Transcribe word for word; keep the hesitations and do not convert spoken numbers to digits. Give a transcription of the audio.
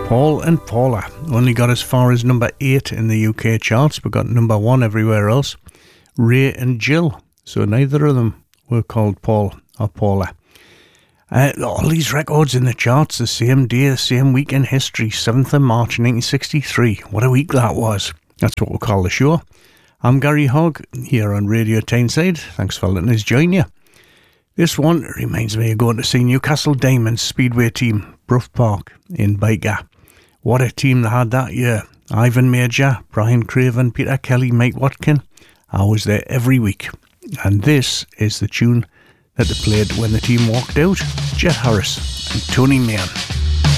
Paul and Paula only got as far as number eight in the U K charts, but got number one everywhere else. Ray and Jill, so neither of them were called Paul or Paula. Uh, all these records in the charts the same day, the same week in history, seventh of March nineteen sixty-three. What a week that was. That's what we'll call the show. I'm Gary Hogg, here on Radio Tyneside. Thanks for letting us join you. This one reminds me of going to see Newcastle Diamonds Speedway team, Brough Park in Byker. What a team they had that year. Ivan Major, Brian Craven, Peter Kelly, Mike Watkin. I was there every week. And this is the tune that they played when the team walked out. Jet Harris and Tony Meehan.